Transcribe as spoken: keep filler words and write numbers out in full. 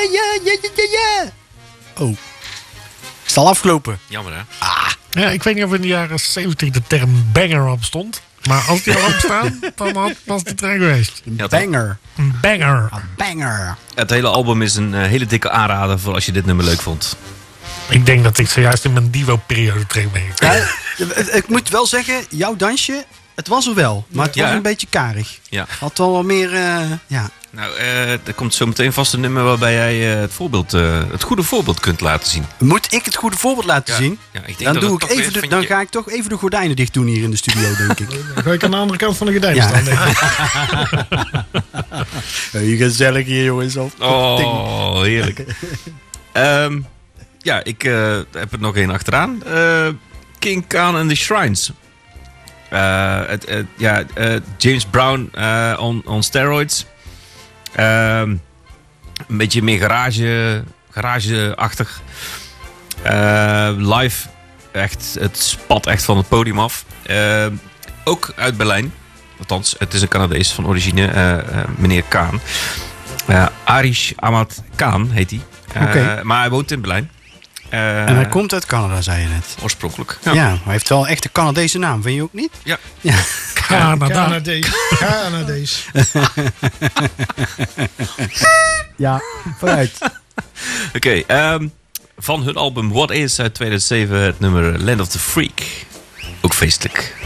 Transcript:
ja, ja, ja, ja, ja. Oh. Is het al afgelopen? Jammer, hè? Ah. Ja, ik weet niet of in de jaren zeventig de term banger op stond. Maar als die al op staan, dan had, was die er geweest. Een Ja, banger. Een banger. Een banger. Het hele album is een uh, hele dikke aanrader voor als je dit nummer leuk vond. Ik denk dat ik zojuist in mijn Divo-periode terecht ben gekomen. Ja, ik moet wel zeggen, jouw dansje, het was er wel. Maar het Ja, was hè? een beetje karig. Ja. Had wel wat meer, uh, ja. Nou, uh, er komt zo meteen vast een nummer waarbij jij uh, het, voorbeeld, uh, het goede voorbeeld kunt laten zien. Moet ik het goede voorbeeld laten Ja. zien? Ja, ik denk Dan, dat doe het ik toch even weer de, van dan je- ga ik toch even de gordijnen dicht doen hier in de studio, denk ik. Dan ga ik aan de andere kant van de gordijn Ja. staan. Denk ik. Hey, gezellig hier, jongens. Op. Oh, heerlijk. um, ja, ik uh, heb er nog één achteraan. Uh, King Khan and the Shrines. Uh, het, uh, ja, uh, James Brown uh, on, on steroids. Um, een beetje meer garage, garage-achtig. Uh, live, echt, het spat echt van het podium af. Uh, ook uit Berlijn. Althans, het is een Canadees van origine, uh, uh, meneer Khan. Uh, Arish Ahmad Khan heet hij. Uh, Oké. Maar hij woont in Berlijn. Uh, En hij komt uit Canada, zei je net. Oorspronkelijk. Ja, maar hij heeft wel echt een Canadese naam, vind je ook niet? Ja. Ja. Canada. Canadees. Canadees. Ja, vooruit. Oké, okay, um, van hun album What Is uit tweeduizend zeven het nummer Land of the Freak. Ook feestelijk.